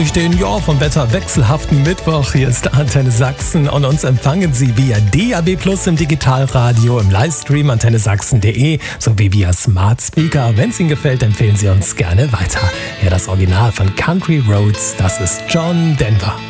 Stehen vom Wetter wechselhaften Mittwoch. Hier ist Antenne Sachsen und uns empfangen Sie via DAB+ im Digitalradio, im Livestream antennesachsen.de sowie via Smart Speaker. Wenn es Ihnen gefällt, empfehlen Sie uns gerne weiter. Ja, das Original von Country Roads, das ist John Denver.